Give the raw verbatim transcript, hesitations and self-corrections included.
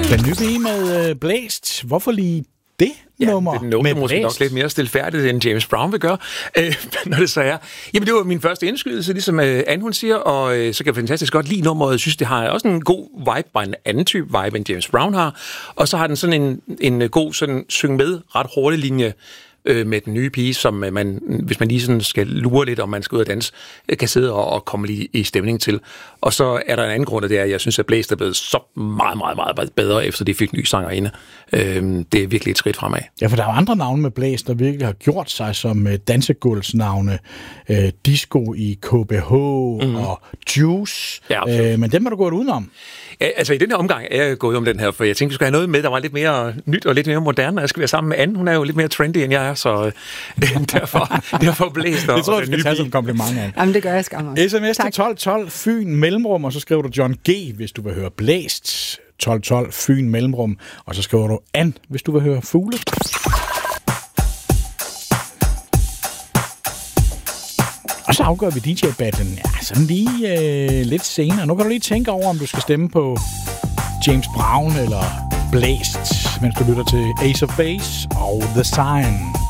Den nye pige med uh, Blæst. Hvorfor lige det ja, nummer? Det er måske nok lidt mere stilfærdigt, end James Brown vil gøre, øh, når det så er. Jamen, det var min første indskydelse, ligesom øh, Anne hun siger, og øh, så kan jeg fantastisk godt lide nummeret. Jeg synes, det har også en god vibe, bare en anden type vibe, end James Brown har. Og så har den sådan en, en god sådan, syng med, ret hurtig linje, med den nye pige, som man, hvis man lige sådan skal lure lidt, om man skal ud og danse, kan sidde og, og komme lige i stemning til. Og så er der en anden grund af det, at jeg synes, at Blæst er blevet så meget, meget, meget bedre, efter de fik nye sangerinde. Øhm, det er virkelig et skridt fremad. Ja, for der er jo andre navne med Blæst, der virkelig har gjort sig som dansegulvsnavne. Øh, Disco i K B H mm. og Juice. Ja, øh, men dem har du gået udenom. Ja, altså i den her omgang er jeg gået om den her, for jeg tænkte, vi skulle have noget med, der var lidt mere nyt og lidt mere moderne. Jeg skal være sammen med Anne. Hun er jo lidt mere trendy, end jeg er, så øh, derfor, derfor Blæst. Det tror jeg, du skal tage som kompliment, Anne. Jamen, det gør jeg skam også. S M S til tolv tolv, Fyn Mellemrum, og så skriver du John G, hvis du vil høre Blæst. tolv tolv, Fyn Mellemrum, og så skriver du Anne, hvis du vil høre Fugle. Og så afgør vi D J-battlen, ja, sådan lige øh, lidt senere. Nu kan du lige tænke over, om du skal stemme på James Brown eller Blæst, mens du lytter til Ace of Base og The Sign.